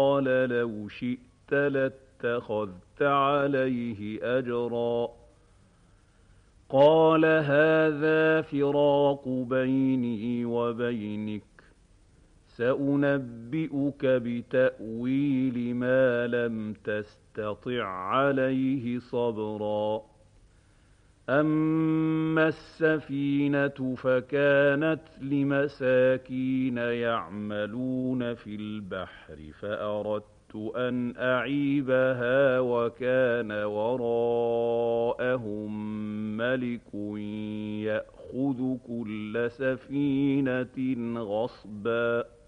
قَالَ لَوْ شِئْتَ لَاتَّخَذْتَ عَلَيْهِ أَجْرًا قَالَ هَٰذَا فِرَاقُ بَيْنِي وَبَيْنِكَ ۚ سَأُنَبِّئُكَ بِتَأْوِيلِ مَا لَمْ تَسْتَطِع عَّلَيْهِ صَبْرًا أَمَّا السَّفِينَةُ فَكَانَتْ لِمَسَاكِينَ يَعْمَلُونَ فِي الْبَحْرِ فَأَرَدتُّ أَنْ أَعِيبَهَا وَكَانَ وَرَاءَهُم مَّلِكٌ يَأْخُذُ كُلَّ سَفِينَةٍ غَصْبًا